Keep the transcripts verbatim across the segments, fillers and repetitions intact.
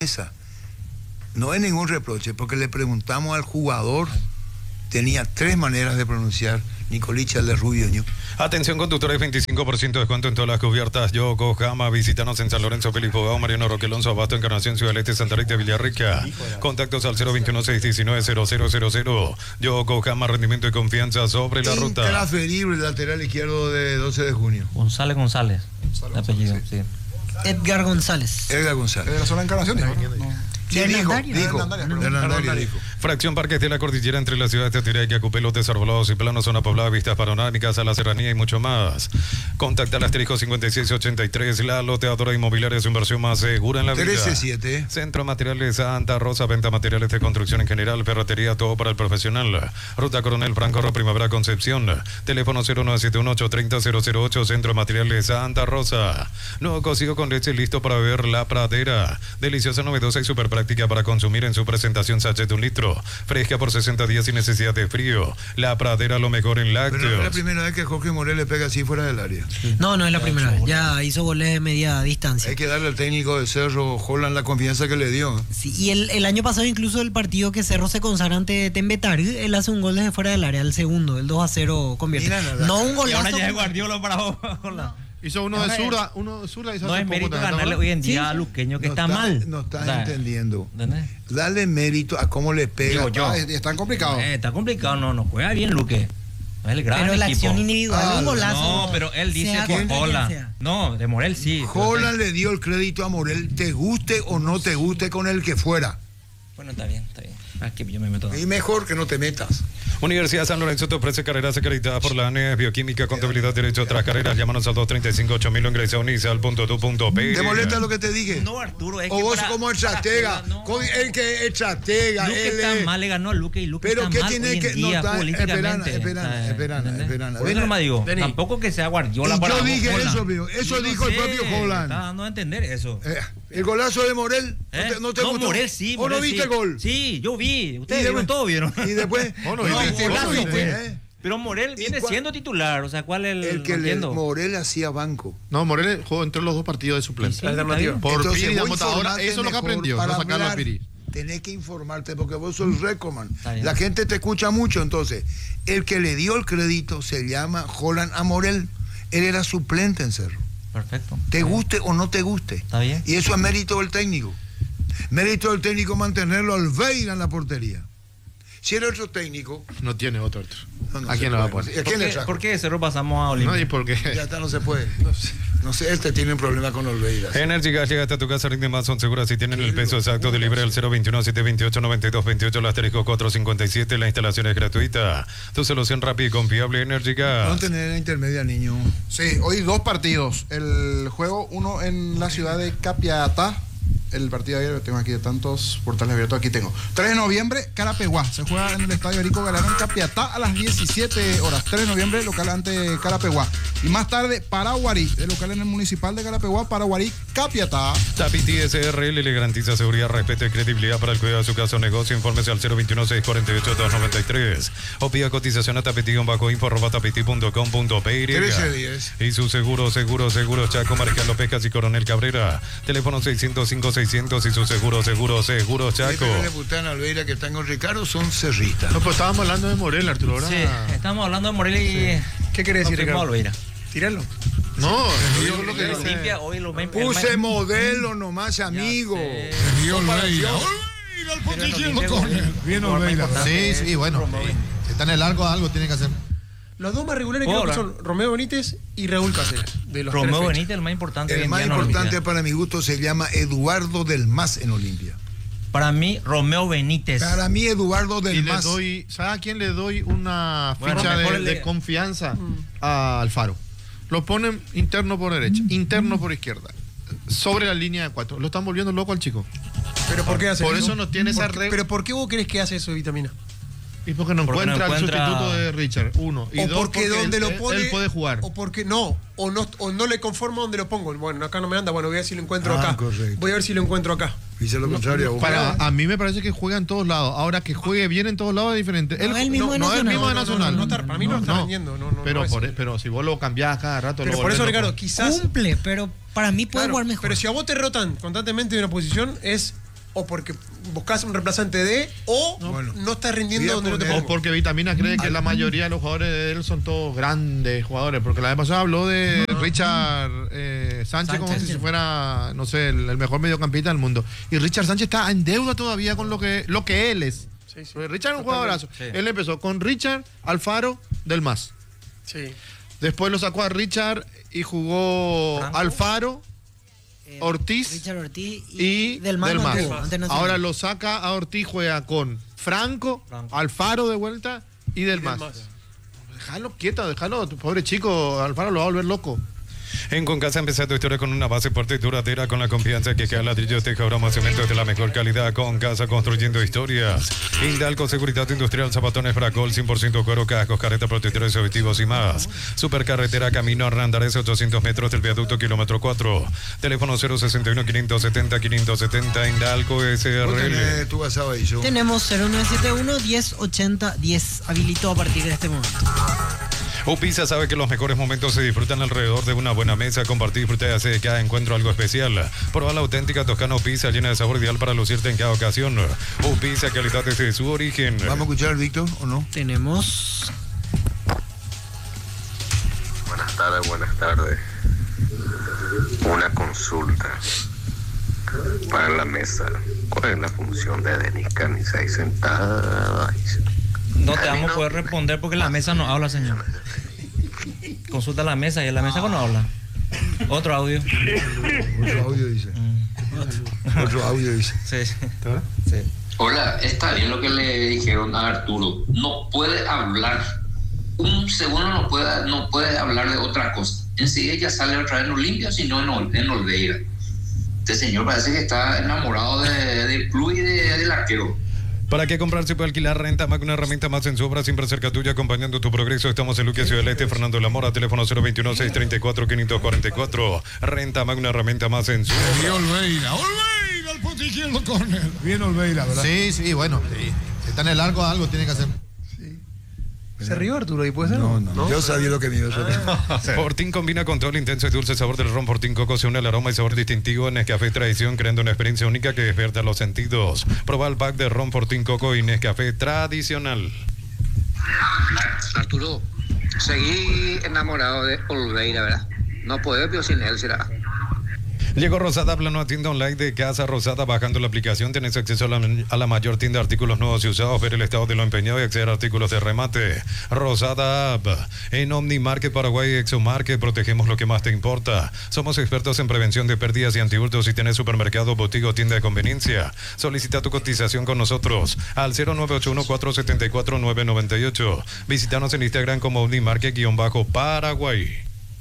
esa. No es ningún reproche, porque le preguntamos al jugador, tenía tres maneras de pronunciar Nicolicha de Rubio. Atención conductores, veinticinco por ciento de descuento en todas las cubiertas Yokohama. Visítanos en San Lorenzo, Pelifogao, Mariano Roque Alonso, Abasto, Encarnación, Ciudad del Este, Santa Rita, Villarrica. Contactos al cero veintiuno, seiscientos diecinueve, cero cero cero cero. Yokohama, rendimiento y confianza sobre la ruta. Intransferible, lateral izquierdo de doce de junio. González González. González, apellido, sí. sí. Edgar González. Edgar González. ¿De la zona de Encarnación? No, no. Sí, dijo, dijo, dijo. Fracción Parques de la Cordillera entre las ciudades de Tiraya, Yacupelos, desarbolados y planos, zona poblada, vistas panorámicas a la serranía y mucho más. Contacta al asterisco cincuenta y seis ochenta y tres, la loteadora inmobiliaria, su inversión más segura en la vida. trece siete. Centro Materiales Santa Rosa, venta materiales de construcción en general, ferretería, todo para el profesional. Ruta Coronel Franco, Primavera Concepción. Teléfono cero nueve siete uno ocho tres cero cero cero ocho, Centro Materiales Santa Rosa. Nuevo cocido con leche listo para beber La Pradera. Deliciosa, novedosa y súper práctica para consumir en su presentación sachet de un litro. Fresca por sesenta días sin necesidad de frío. La Pradera, lo mejor en lácteos. Pero no es la primera vez que Jorge Morel le pega así fuera del área. Sí. No, no es la primera vez. Ya hizo goles de media distancia. Hay que darle al técnico de Cerro, Holland, la confianza que le dio. Sí, y el, el año pasado, incluso el partido que Cerro se consagra ante Tembetari, él hace un gol desde fuera del área, el segundo, el dos a cero convierte. Mira, no un golazo. Y ahora ya es Guardiola para Holland. Hizo uno de zurda, uno de zurda hizo. No es mérito ganarle hoy en día sí, a Luqueño, que no está, está mal. No está o sea, entendiendo. ¿Entendés? Dale mérito a cómo le pega. Digo yo. Está, está complicado. Eh, está complicado, no, no juega bien Luque. No es el gran pero equipo. la acción individual, ah, un golazo. No, pero él dice que Holland. No, de Morel sí. Holland le dio el crédito a Morel, te guste o no te guste con el que fuera. Bueno, está bien, está bien. Aquí yo me meto. Y mejor que no te metas. Universidad San Lorenzo te ofrece carreras acreditadas por la A N E, Bioquímica, Contabilidad, Derecho, otras carreras. Llámanos al dos tres cinco, ocho mil o ingresa a unicel punto edu punto pe. ¿Te molesta lo que te dije? No, Arturo, es o que vos para, como estratega, no. con el que es estratega. Luque él está es... mal, le ganó a Luque y Luque pero está ¿qué mal tiene hoy que en día, no está, políticamente. Esperana, esperana, esperana. Por eso no me digo, Deni. Tampoco que sea Guardiola y para yo dije Holland. eso, amigo. Eso no dijo sé, el propio Holland. Está dando a entender eso. Eh, el golazo de Morel, ¿Eh? ¿no te, no te no, gustó? Morel sí. ¿O Morel no viste sí. el gol? Sí, yo vi. Ustedes después, vieron, todos vieron. Y después, no, no, no, no, viste, no, no, no, viste, no, ¿eh? Pero Morel viene cuál, siendo titular, o sea, ¿cuál es el, el que no le, Morel hacía banco? No, Morel jugó entre los dos partidos de suplente. Sí, alternativa. Por entonces, Piri, digamos, ahora eso es lo que aprendió, no sacarlo a Piri. Tenés que informarte porque vos sos recomend. La gente te escucha mucho, entonces. El que le dio el crédito se llama Holland a Morel. Él era suplente en Cerro. Perfecto. Te guste o no te guste. Está bien. Y eso es mérito del técnico. Mérito del técnico mantenerlo al Veira en la portería. Si era otro técnico... No tiene otro. otro. No, no ¿A quién le va a poner? ¿A quién le ¿Por qué de Cerro pasamos a Olimpia? No, ¿y por qué? Ya está, no se puede. No sé, no sé este tiene un problema con Olveira. Energy Gas, llega hasta tu casa, rinde más, son seguras si tienen el peso exacto de libre al cero veintiuno, setecientos veintiocho, noventa y dos veintiocho, el asterisco cuatrocientos cincuenta y siete, la instalación es gratuita. Tu solución rápida y confiable, Energy Gas. No tener la intermedia, niño. Sí, hoy dos partidos. El juego, uno en la ciudad de Capiatá. El partido de ayer, tengo aquí de tantos portales abiertos, aquí tengo. tres de noviembre, Carapeguá. Se juega en el estadio Erico Galán en Capiatá a las diecisiete horas. tres de noviembre, local ante Carapeguá. Y más tarde, Paraguarí, el local en el municipal de Carapeguá, Paraguarí, Capiatá. Tapiti S R L le garantiza seguridad, respeto y credibilidad para el cuidado de su casa o negocio. Infórmese al cero veintiuno, seiscientos cuarenta y ocho, doscientos noventa y tres. O pida cotización a tapiti-info arroba tapiti punto com punto pe. trece diez. Y su seguro, seguro, seguro, Chaco, Marcial López y Coronel Cabrera. Teléfono seiscientos cinco, seiscientos y su seguro, seguro, seguro, Chaco. Le putan a Olveira que están con Ricardo, son cerristas. No, pues estábamos hablando de Morel, Arturo. Ahora... Sí, estamos hablando de Morel y... Sí. ¿Qué quiere decir, Ricardo? Olveira. Tíralo. No, yo lo que dice... Olimpia, hoy lo ven, Puse el modelo nomás, amigo. Bien Olveira. Sí, sí, bueno. Si está en el largo, algo tiene que hacer. Los dos más regulares creo que son Romeo Benítez y Raúl Cáceres. De los Romeo tres Benítez, el más importante. El más importante para mi gusto se llama Eduardo del Mas en Olimpia. Para mí, Romeo Benítez. Para mí, Eduardo del y Mas. Le doy, ¿sabe a quién le doy una bueno, ficha de, le... de confianza? Mm. A Alfaro. Lo ponen interno por derecha, mm. interno mm. por izquierda, sobre la línea de cuatro. Lo están volviendo loco al chico. ¿Pero por qué hace Por eso? eso no tiene esa red. ¿Pero por qué vos crees que hace eso, Vitamina? Y porque no porque encuentra no el encuentra... sustituto de Richard, uno. Y o dos, porque, porque donde él, lo pone, él puede jugar. O porque no, o no, o no le conformo donde lo pongo. Bueno, acá no me anda, bueno, voy a ver si lo encuentro ah, acá. Correcto. Voy a ver si lo encuentro acá. Dice lo contrario. No, para, a mí me parece que juega en todos lados. Ahora que juegue bien en todos lados es diferente. No, él, el mismo no, de no es el mismo de Nacional. No, no, no, no, para mí no, no está vendiendo. No, no, pero, no por, pero si vos lo cambiás cada rato. Pero lo por eso, loco. Ricardo, quizás... Cumple, pero para mí puede claro, jugar mejor. Pero si a vos te rotan constantemente de una posición, es o porque buscas un reemplazante de, o no, bueno, no estás rindiendo donde no te pongo. O porque Vitamina cree que la mayoría de los jugadores de él son todos grandes jugadores, porque la vez pasada habló de no. Richard eh, Sánchez, Sánchez como si fuera, no sé, el, el mejor mediocampista del mundo. Y Richard Sánchez está en deuda todavía con lo que, lo que él es. Sí, sí. Richard es un jugadorazo. Sí. Él empezó con Richard Alfaro del M A S. Sí. Después lo sacó a Richard y jugó Franco. Alfaro, eh, Ortiz, Richard Ortiz y, y del M A S. Ahora lo saca a Ortiz, juega con Franco, Franco. Alfaro de vuelta y del M A S. Déjalo quieto, déjalo, tu pobre chico, Alfaro lo va a volver loco. En Concasa empieza tu historia con una base fuerte y duradera, con la confianza que cada ladrillo teja broma cemento de la mejor calidad. Concasa, construyendo historias. Indalco, seguridad industrial, zapatones Fracol, cien por ciento cuero, cascos, carretas protectores, objetivos y más. Supercarretera Camino Arrandarés, ochocientos metros del viaducto, kilómetro cuatro. Teléfono cero sesenta y uno, quinientos setenta, quinientos setenta, Indalco S R L. ¿Tú vas a ver yo? Tenemos cero nueve siete uno, diez ochenta, diez. Habilitó a partir de este momento. Upisa sabe que los mejores momentos se disfrutan alrededor de una buena mesa. Compartir y disfrutar hace de cada encuentro algo especial. Prueba la auténtica Toscana Upisa, llena de sabor ideal para lucirte en cada ocasión. Upisa, calidad desde su origen. ¿Vamos a escuchar al Víctor o no? Tenemos... Buenas tardes, buenas tardes. Una consulta para la mesa. ¿Cuál es la función de Denis Canizá ahí sentada? No te vamos a poder responder porque la mesa no habla, señor. Consulta la mesa y en la mesa no habla. Otro audio. Otro audio dice. Mm. Otro audio dice. Sí, sí. Sí. Hola, está bien lo que le dijeron a Arturo. No puede hablar. Un segundo no puede, no puede hablar de otra cosa. Enseguida ya sale otra vez en Olimpia, sino en, en Olveira. Este señor parece que está enamorado de, del club y de, del arquero. ¿Para qué comprar si puede alquilar? Renta Mac, una herramienta más en su obra, siempre cerca tuya, acompañando tu progreso. Estamos en Luque, Ciudad del Este, Fernando de la Mora, teléfono cero veintiuno, seiscientos treinta y cuatro, quinientos cuarenta y cuatro. Renta Mac, una herramienta más en su obra. Y Olveira, Olveira, el punto izquierdo córner. Bien Olveira, ¿verdad? Sí, sí, bueno. Sí. Si está en el largo, algo tiene que hacer. ¿Se rió Arturo y puede ser? No, no, no. Yo sabía lo que me iba a hacer. Fortín combina con todo el intenso y dulce sabor del ron Fortín Coco. Se une el aroma y sabor distintivo en Nescafé Tradición, creando una experiencia única que despierta los sentidos. Proba el pack de ron Fortín Coco y Nescafé Tradicional. Arturo, seguí enamorado de Olveira, ¿verdad? No puedo vivir sin él, será. Llegó Rosada, plano tienda online de Casa Rosada. Bajando la aplicación tienes acceso a la, a la mayor tienda de artículos nuevos y usados, ver el estado de lo empeñado y acceder a artículos de remate. Rosada App. En Omnimarket Paraguay y Exomarket protegemos lo que más te importa. Somos expertos en prevención de pérdidas y antihurtos. Si tienes supermercado, botiga o tienda de conveniencia, solicita tu cotización con nosotros al cero nueve ocho uno, cuatro siete cuatro, nueve nueve ocho. Visítanos en Instagram como Omnimarket-Paraguay.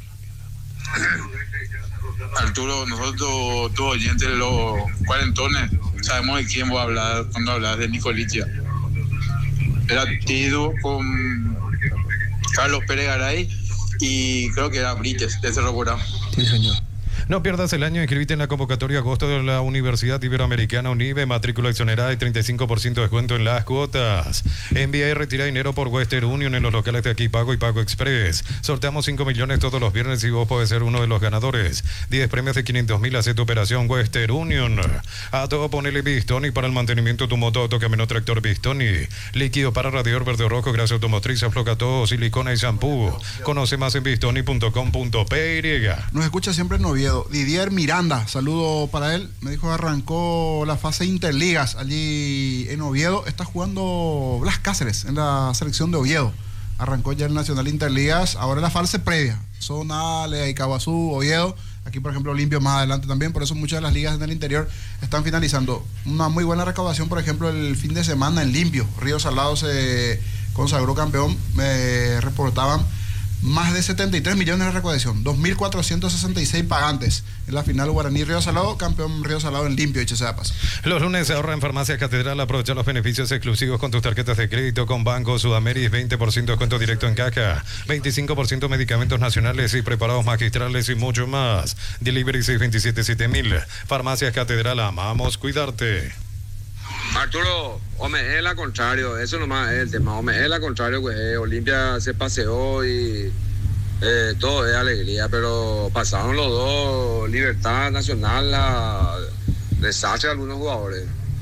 Arturo, nosotros, todos oyentes, los cuarentones, sabemos de quién voy a hablar cuando hablas de Nicolicia. Era Tido con Carlos Pérez Garay y creo que era Brites de Cerro Corá. Sí, señor. No pierdas el año, inscribite en la convocatoria agosto de la Universidad Iberoamericana UNIBE, matrícula exonerada y treinta y cinco por ciento de descuento en las cuotas. Envía y retira dinero por Western Union en los locales de Aquí Pago y Pago Express. Sorteamos cinco millones todos los viernes y vos podés ser uno de los ganadores. diez premios de quinientos mil, hace tu operación Western Union. A todo ponele Bistoni para el mantenimiento de tu moto, autocamino tractor Bistoni. Líquido para radiador verde o rojo, grasa automotriz, afloca todo, silicona y shampoo. Conoce más en bistoni punto com punto p y. Nos escucha siempre en Oviedo. Didier Miranda, saludo para él. Me dijo que arrancó la fase Interligas allí en Oviedo. Está jugando Blas Cáceres en la selección de Oviedo. Arrancó ya el Nacional Interligas. Ahora la fase previa. Zonal, Icabazú, Oviedo. Aquí, por ejemplo, Olimpia más adelante también. Por eso muchas de las ligas en el interior están finalizando. Una muy buena recaudación, por ejemplo, el fin de semana en Limpio. Río Salado se consagró campeón. Me reportaban más de setenta y tres millones de recaudación, dos mil cuatrocientos sesenta y seis pagantes. En la final Guaraní Río Salado, campeón Río Salado en Limpio y Cheseapas. Los lunes se ahorra en Farmacia Catedral. Aprovecha los beneficios exclusivos con tus tarjetas de crédito con Banco Sudameris. veinte por ciento de descuento directo en caja, veinticinco por ciento medicamentos nacionales y preparados magistrales y mucho más. Delivery seis dos siete siete mil. Farmacia Catedral, amamos cuidarte. Arturo, hombre, es la contrario, eso nomás es el tema, hombre, es la contrario, güey. Olimpia se paseó y eh, todo es alegría, pero pasaron los dos, Libertad Nacional, la desastre de algunos jugadores.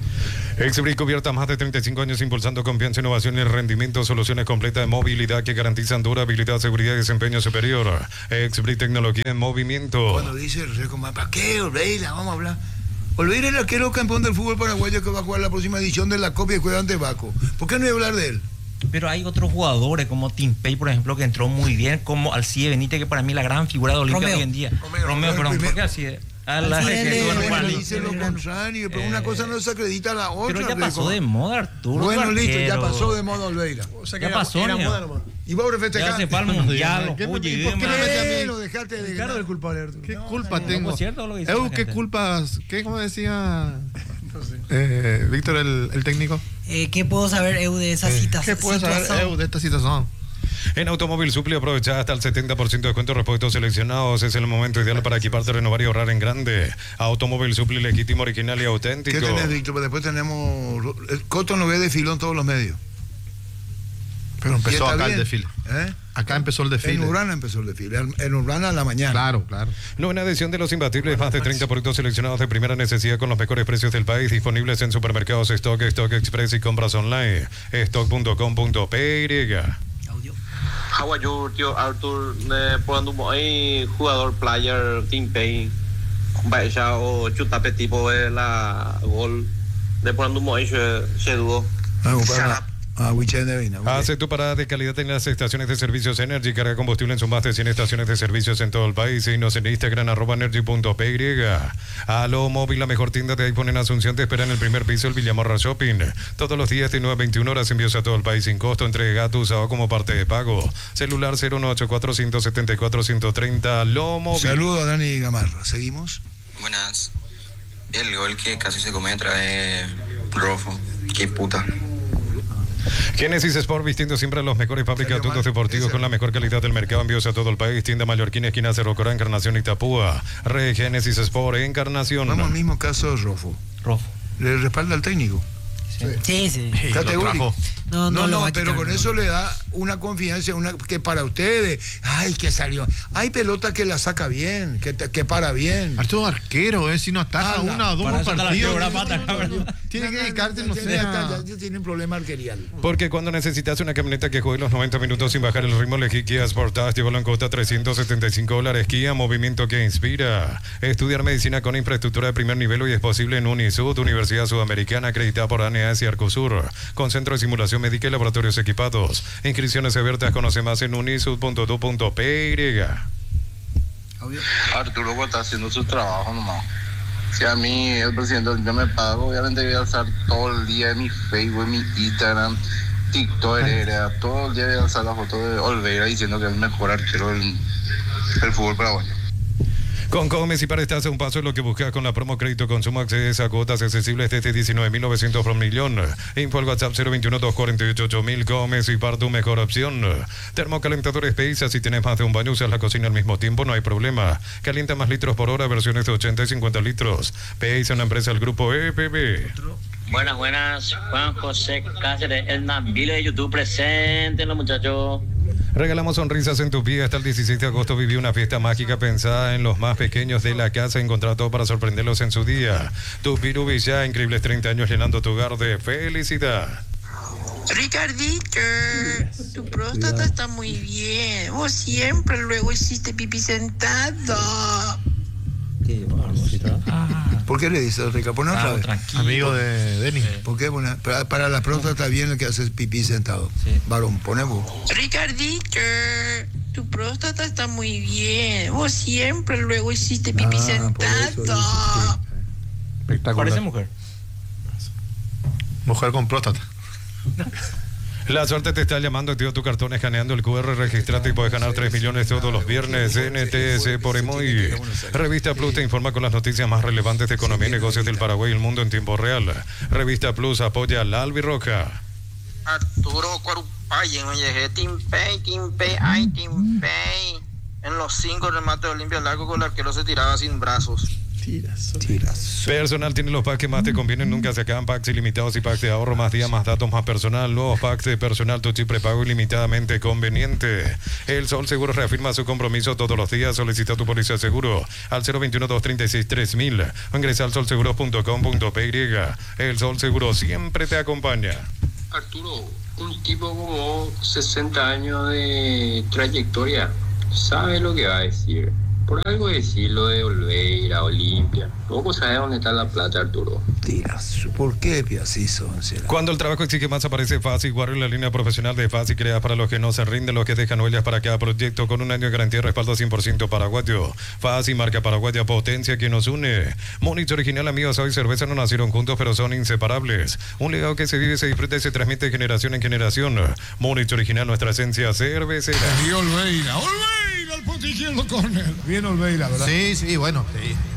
Exbri cubierta más de treinta y cinco años impulsando confianza, innovación y rendimiento, soluciones completas de movilidad que garantizan durabilidad, seguridad y desempeño superior. Exbri tecnología en movimiento. Cuando dice el Recomán, ¿para qué Olveira? Vamos a hablar. Olveira es el arquero campeón del fútbol paraguayo que va a jugar la próxima edición de la Copa y juega ante Baco. ¿Por qué no voy a hablar de él? Pero hay otros jugadores como Tim Pay, por ejemplo, que entró muy bien, como Alcide Benítez, que para mí es la gran figura de Olimpia Romeo. hoy en día. Romeo, Romeo, Romeo, perdón, el ¿por qué Alcide? A la Alcide que de- estuvo en de- Juan de- Luis. Dice lo contrario, pero una cosa no se acredita a la otra. Pero ya pasó Rico. de moda, Arturo. Bueno, listo, ya arquero. pasó de moda Olveira. O sea que Ya era, pasó, era ¿no? moda nomás. Y vos Ya refestejás. se fue al mundial, ¿Qué me- oye, y por qué me man. metes a mí? Lo dejaste de Ricardo es el culpable, Arturo. ¿Qué No, culpa no, tengo? no, es cierto lo que dice Eu, la ¿qué gente. culpas? ¿Qué, cómo decía eh, Víctor, el, el técnico? Eh, ¿Qué puedo saber, Eu, de esa cita? ¿Qué puedes saber situación? Eu, de esta situación? En Automóvil Supli aprovecha hasta el setenta por ciento de descuento de repuestos seleccionados. Es el momento ideal para equiparte, renovar y ahorrar en grande. Automóvil Supli legítimo, original y ¿Qué auténtico. tenés, Víctor? Pues después tenemos... El Coto lo ve desfiló en todos los medios. Pero Y empezó está acá bien. el desfile. ¿Eh? Acá empezó el En desfile. Urbana empezó el desfile. En Urbana a la mañana. Claro, claro. Nueva edición de Los Imbatibles, más de treinta productos seleccionados de primera necesidad con los mejores precios del país, disponibles en supermercados Stock, Stock Express y compras online. stock punto com punto p y. How are you, tío Arthur? Eh, por ando muy jugador player team pay vaya o chutape tipo de la gol de por ando muy se dúo. Vamos para a Wichen de Vina. Hace tu parada de calidad en las estaciones de servicios Energy. Carga combustible en sus más de cien estaciones de servicios en todo el país. Síguenos en Instagram, arroba energy punto p y. Aló Móvil, la mejor tienda de iPhone en Asunción, te espera en el primer piso, el Villamorra Shopping. Todos los días de nueve a veintiuna horas, envíos a todo el país sin costo. Entrega tu usado como parte de pago. Celular cero uno ocho cuatro, uno siete cuatro, uno tres cero. Aló Móvil. Saludos a Dani Gamarra. ¿Seguimos? Buenas. El gol que casi se come trae Rofo. Qué puta. Genesis Sport, vistiendo siempre los mejores fábricas de autos deportivos con la mejor calidad del mercado. Envíos a todo el país. Tienda Mallorquín, esquina Cerro Corá, Encarnación y Tapúa. Re Genesis Sport, Encarnación. Vamos al mismo caso de Rofo. Rofo. Le respalda al técnico. Sí, sí. Categórico. No, No, no, lo no, va a pero quitar, con no. eso le da una confianza, una que para ustedes, ay, que salió. Hay pelota que la saca bien, que, te- que para bien. Arturo arquero, eh, si no ataja Anda. una o dos Para por eso está la partido. quebra pata, cabrón. Tiene que dedicarte, no Ya- sé, ya- ya- a- ya tienen problema arquerial. Porque cuando necesitas una camioneta que juegue los noventa minutos sin bajar el ritmo, elegí Kia Sportage, llévalo en cuota trescientos setenta y cinco dólares. Kia, movimiento que inspira. Estudiar medicina con infraestructura de primer nivel hoy es posible en Unisud, Universidad Sudamericana, acreditada por A N A S y Arcosur, con centro de simulación médica y laboratorios equipados. Inscripciones abiertas, conoce más en unisud punto edu punto p y. Arturo está haciendo su trabajo nomás. Si a mí el presidente ya me paga, obviamente voy a alzar todo el día en mi Facebook, en mi Instagram, TikTok, era, todo el día voy a alzar la foto de Olveira diciendo que es el mejor arquero del, del fútbol paraguayo. Con Comes y para estás a un paso es lo que buscas con la promo Crédito Consumo. Accedes a cuotas accesibles desde diecinueve mil novecientos por millón. Info al WhatsApp cero veintiuno, dos cuarenta y ocho, ocho mil. Comes y para tu mejor opción. Termocalentadores Peisa. Si tienes más de un baño, usas la cocina al mismo tiempo, no hay problema. Calienta más litros por hora, versiones de ochenta y cincuenta litros. Peisa, una empresa del grupo E P B. Buenas, buenas. Juan José Cáceres, el Nambile de YouTube presente, los muchachos. Regalamos sonrisas en tu vida. Hasta el dieciséis de agosto viví una fiesta mágica pensada en los más pequeños de la casa. Encontrar todo para sorprenderlos en su día. Tu Piru Villa, increíbles treinta años llenando tu hogar de felicidad. Ricardito, tu próstata está muy bien. Vos siempre luego hiciste pipí sentado. ¿Por qué le dices, Rica? Pon otra vez. Amigo de Denis. ¿Por qué? Bueno, para, para la próstata está bien el que hace pipí sentado. Varón, pone vos. Ricardito, tu próstata está muy bien. Vos siempre luego hiciste pipí sentado. Espectacular. Parece mujer. Mujer con próstata. La suerte te está llamando, tío, tu cartón escaneando el cu erre, registrate y puedes ganar tres millones todos los viernes. N T S por Emoy. Revista Plus te informa con las noticias más relevantes de economía y negocios del Paraguay y el mundo en tiempo real. Revista Plus apoya a la Albirroja. Arturo Cuarupayen, oye, Team Pay, Team Pay, ay, Team Pay. En los cinco remates de Olimpia Largo con el arquero se tiraba sin brazos. Tiras. Tiras. Personal tiene los packs que más te convienen, nunca se acaban. Packs ilimitados y packs de ahorro, más días, más datos, más personal. Nuevos packs de personal, tu chip prepago ilimitadamente conveniente. El Sol Seguro reafirma su compromiso todos los días. Solicita tu póliza de seguro al cero veintiuno, doscientos treinta y seis, tres mil o ingresa al sol seguros punto com punto p y. El Sol Seguro siempre te acompaña. Arturo, un tipo como sesenta años de trayectoria, sabe lo que va a decir. Por algo decirlo de Olveira, Olimpia. Poco sabe dónde está la plata, Arturo. Tiras. ¿Por qué, Piaciso? Cuando el trabajo exige más, aparece Fácil. Guarda la línea profesional de Fácil, crea para los que no se rinden, los que dejan huellas para cada proyecto, con un año de garantía y respaldo cien por ciento paraguayo. Fácil, marca paraguaya, potencia que nos une. Múnich original, amigos, hoy cerveza no nacieron juntos, pero son inseparables. Un legado que se vive, se disfruta y se transmite de generación en generación. Múnich original, nuestra esencia cervecera. Y Olveira, Olveira, el potiquero con él. Bien Olveira, ¿verdad? Sí, sí, bueno. Sí.